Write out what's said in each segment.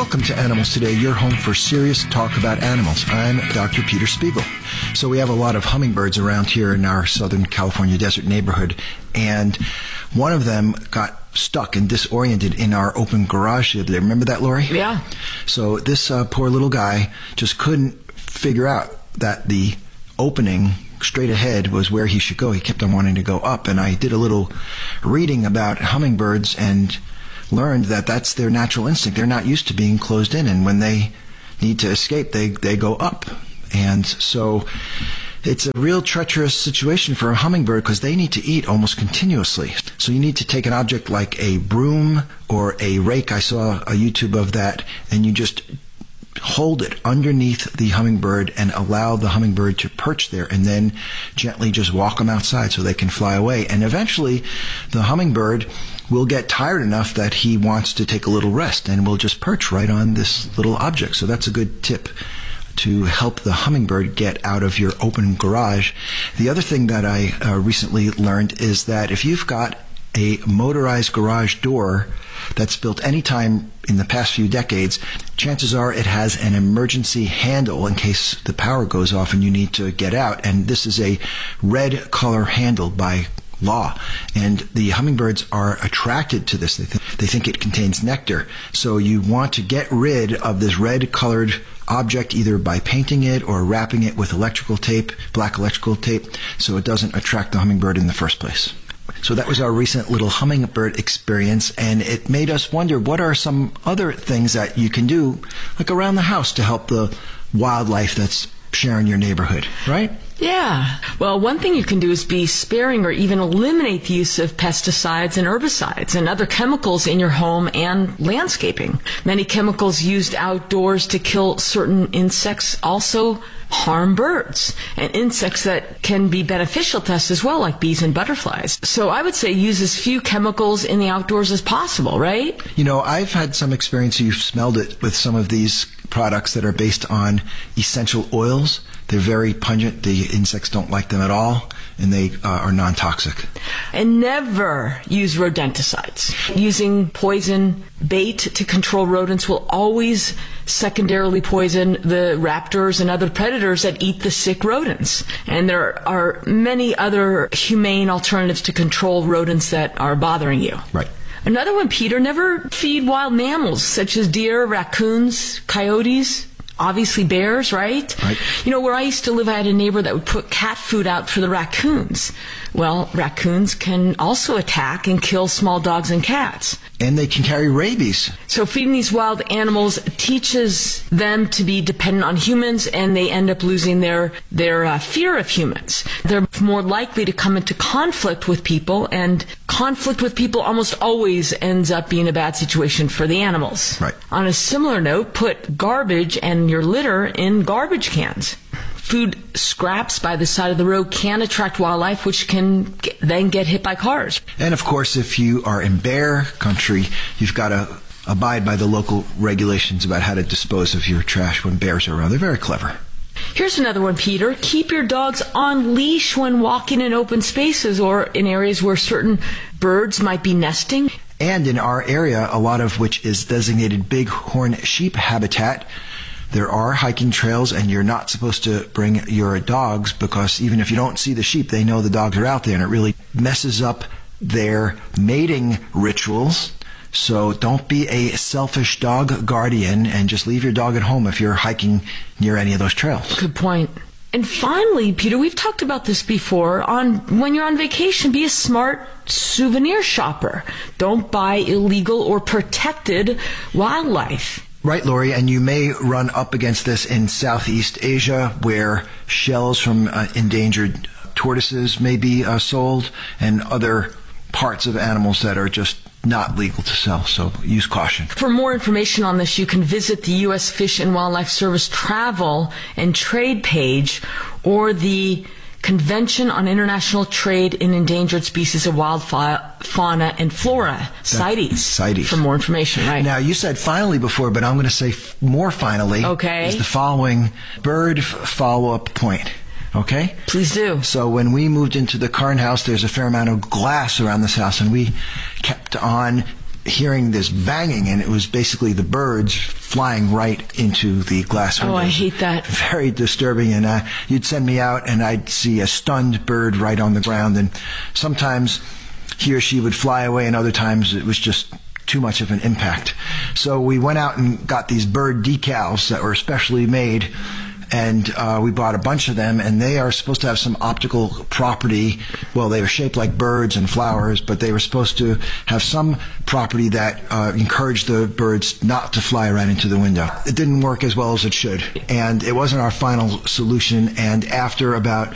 Welcome to Animals Today, your home for serious talk about animals. I'm Dr. Peter Spiegel. So we have a lot of hummingbirds around here in our Southern California desert neighborhood, and one of them got stuck and disoriented in our open garage the other day. Remember that, Lori? Yeah. So this poor little guy just couldn't figure out that the opening straight ahead was where he should go. He kept on wanting to go up, and I did a little reading about hummingbirds and learned that that's their natural instinct. They're not used to being closed in, and when they need to escape, they go up. And so it's a real treacherous situation for a hummingbird because they need to eat almost continuously. So you need to take an object like a broom or a rake. I saw a YouTube of that, and you just hold it underneath the hummingbird and allow the hummingbird to perch there, and then gently just walk them outside so they can fly away. And eventually the hummingbird will get tired enough that he wants to take a little rest and will just perch right on this little object. So that's a good tip to help the hummingbird get out of your open garage. The other thing that I recently learned is that if you've got a motorized garage door that's built any time in the past few decades, chances are it has an emergency handle in case the power goes off and you need to get out. And this is a red color handle by law. And the hummingbirds are attracted to this. They think it contains nectar. So you want to get rid of this red colored object either by painting it or wrapping it with electrical tape, black electrical tape, so it doesn't attract the hummingbird in the first place. So that was our recent little hummingbird experience, and it made us wonder, what are some other things that you can do, like around the house, to help the wildlife that's sharing your neighborhood, right? Yeah. Well, one thing you can do is be sparing or even eliminate the use of pesticides and herbicides and other chemicals in your home and landscaping. Many chemicals used outdoors to kill certain insects also harm birds and insects that can be beneficial to us as well, like bees and butterflies. So I would say use as few chemicals in the outdoors as possible, right? You know, I've had some experience, you've smelled it, with some of these products that are based on essential oils. They're very pungent. The insects don't like them at all, and they are non-toxic. And never use rodenticides. Using poison bait to control rodents will always secondarily poison the raptors and other predators that eat the sick rodents. And there are many other humane alternatives to control rodents that are bothering you. Right. Another one, Peter, never feed wild mammals such as deer, raccoons, coyotes, obviously bears, right? Right. You know, where I used to live, I had a neighbor that would put cat food out for the raccoons. Well, raccoons can also attack and kill small dogs and cats. And they can carry rabies. So feeding these wild animals teaches them to be dependent on humans, and they end up losing their fear of humans. They're more likely to come into conflict with people, and conflict with people almost always ends up being a bad situation for the animals. Right. On a similar note, put garbage and your litter in garbage cans. Food scraps by the side of the road can attract wildlife, which can then get hit by cars. And of course, if you are in bear country, you've got to abide by the local regulations about how to dispose of your trash when bears are around. They're very clever. Here's another one, Peter. Keep your dogs on leash when walking in open spaces or in areas where certain birds might be nesting. And in our area, a lot of which is designated bighorn sheep habitat, there are hiking trails, and you're not supposed to bring your dogs because even if you don't see the sheep, they know the dogs are out there, and it really messes up their mating rituals. So don't be a selfish dog guardian and just leave your dog at home if you're hiking near any of those trails. Good point. And finally, Peter, we've talked about this before. When you're on vacation, be a smart souvenir shopper. Don't buy illegal or protected wildlife. Right, Lori, and you may run up against this in Southeast Asia, where shells from endangered tortoises may be sold, and other parts of animals that are just not legal to sell, so use caution. For more information on this, you can visit the U.S. Fish and Wildlife Service Travel and Trade page or the Convention on International Trade in Endangered Species of Wild Fauna and Flora, CITES, for more information, right? Now, you said finally before, but I'm going to say more finally. Okay. Is the following bird follow-up point. Okay? Please do. So when we moved into the current house, there's a fair amount of glass around this house, and we kept on hearing this banging, and it was basically the birds flying right into the glass windows. Oh, I hate that. Very disturbing. And you'd send me out, and I'd see a stunned bird right on the ground. And sometimes he or she would fly away, and other times it was just too much of an impact. So we went out and got these bird decals that were specially made, and we bought a bunch of them, and they are supposed to have some optical property. Well, they were shaped like birds and flowers, but they were supposed to have some property that encouraged the birds not to fly right into the window. It didn't work as well as it should, and it wasn't our final solution. And after about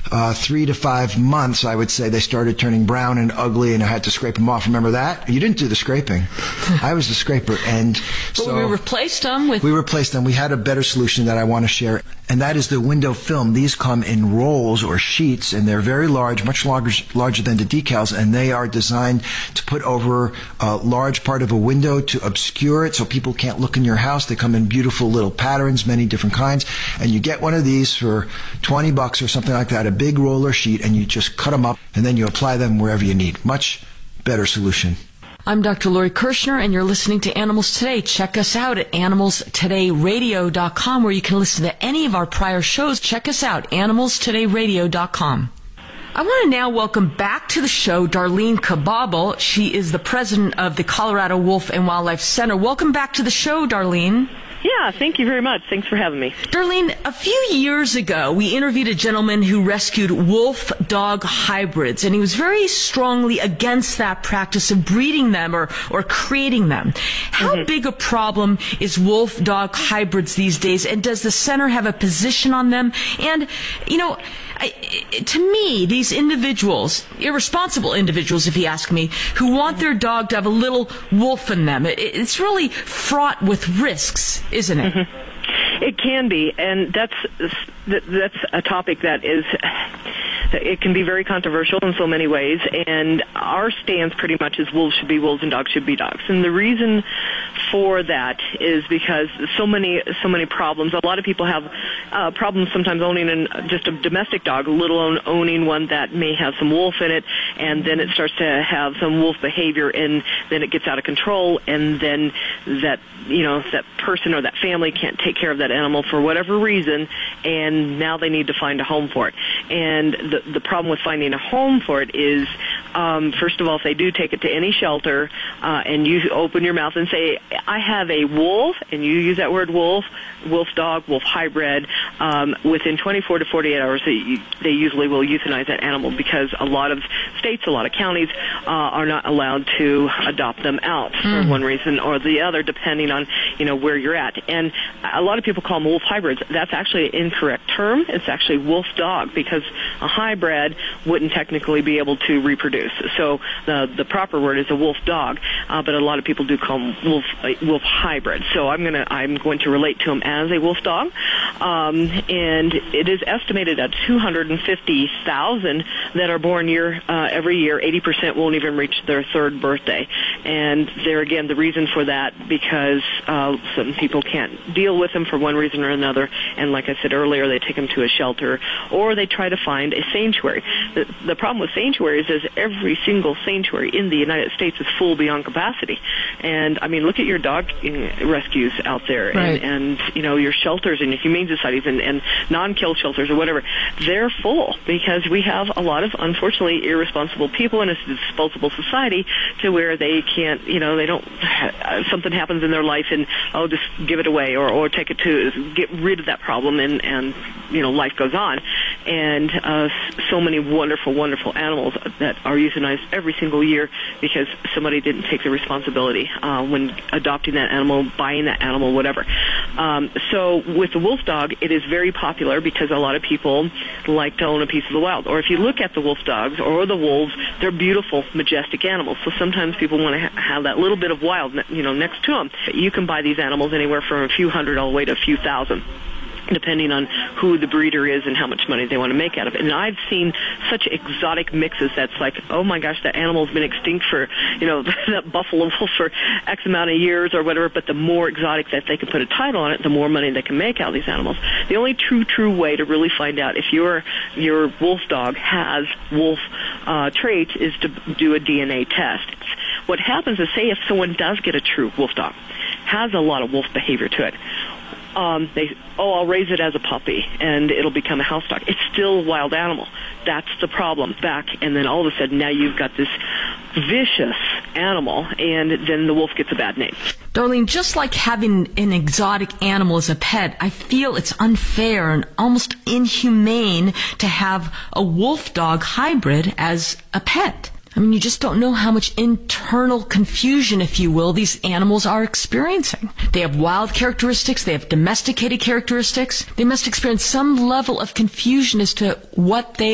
3 to 5 months, I would say, they started turning brown and ugly, and I had to scrape them off. Remember that? You didn't do the scraping. I was the scraper. And so we replaced them with... We replaced them. We had a better solution that I want to share, and that is the window film. These come in rolls or sheets, and they're very large, much larger than the decals, and they are designed to put over a large part of a window to obscure it so people can't look in your house. They come in beautiful little patterns, many different kinds, and you get one of these for $20 or something like that, a big roller sheet, and you just cut them up, and then you apply them wherever you need. Much better solution. I'm Dr. Lori Kirshner, and you're listening to Animals Today. Check us out at animalstodayradio.com, where you can listen to any of our prior shows. Check us out, animalstodayradio.com. I want to now welcome back to the show Darlene Kababel. She is the president of the Colorado Wolf and Wildlife Center. Welcome back to the show, Darlene. Yeah, thank you very much. Thanks for having me. Darlene, a few years ago, we interviewed a gentleman who rescued wolf-dog hybrids, and he was very strongly against that practice of breeding them or creating them. How big a problem is wolf-dog hybrids these days, and does the center have a position on them? And, you know, to me, these individuals, irresponsible individuals, if you ask me, who want their dog to have a little wolf in them, it's really fraught with risks, isn't it? It can be, and that's a topic that is... It can be very controversial in so many ways, and our stance pretty much is wolves should be wolves and dogs should be dogs. And the reason for that is because so many problems. A lot of people have problems sometimes owning just a domestic dog, let alone owning one that may have some wolf in it, and then it starts to have some wolf behavior, and then it gets out of control, and then that person or that family can't take care of that animal for whatever reason, and now they need to find a home for it. And the problem with finding a home for it is, first of all, if they do take it to any shelter, and you open your mouth and say, I have a wolf, and you use that word wolf dog, wolf hybrid, within 24 to 48 hours, they usually will euthanize that animal, because a lot of states, a lot of counties are not allowed to adopt them out for one reason or the other, depending on where you're at. And a lot of people call them wolf hybrids. That's actually an incorrect term. It's actually wolf dog, because a hybrid wouldn't technically be able to reproduce. So the proper word is a wolf dog, but a lot of people do call them wolf hybrid. So I'm going to relate to them as a wolf dog, and it is estimated at 250,000 that are born every year. 80% won't even reach their third birthday, and there again, the reason for that, because some people can't deal with them for one reason or another, and like I said earlier, they take them to a shelter or they try to find a sanctuary. The problem with sanctuaries is every single sanctuary in the United States is full beyond capacity. And I mean, look at your dog rescues out there, right, and your shelters and your humane societies and non-kill shelters or whatever. They're full because we have a lot of, unfortunately, irresponsible people in a disposable society to where they can't, they don't, something happens in their life and, just give it away or take it to get rid of that problem, and life goes on. And so many wonderful, wonderful animals that are euthanized every single year because somebody didn't take the responsibility when adopting that animal, buying that animal, whatever. So with the wolf dog, it is very popular because a lot of people like to own a piece of the wild. Or if you look at the wolf dogs or the wolves, they're beautiful, majestic animals. So sometimes people want to have that little bit of wild, next to them. You can buy these animals anywhere from a few hundred all the way to a few thousand, depending on who the breeder is and how much money they want to make out of it. And I've seen such exotic mixes that's like, oh my gosh, that animal's been extinct for, that buffalo wolf for X amount of years or whatever, but the more exotic that they can put a title on it, the more money they can make out of these animals. The only true way to really find out if your wolf dog has wolf traits is to do a DNA test. what happens is, say if someone does get a true wolf dog, has a lot of wolf behavior to it, I'll raise it as a puppy and it'll become a house dog. It's still a wild animal. That's the problem. And then all of a sudden now you've got this vicious animal, and then the wolf gets a bad name. Darlene, just like having an exotic animal as a pet, I feel it's unfair and almost inhumane to have a wolf dog hybrid as a pet. I mean, you just don't know how much internal confusion, if you will, these animals are experiencing. They have wild characteristics. They have domesticated characteristics. They must experience some level of confusion as to what they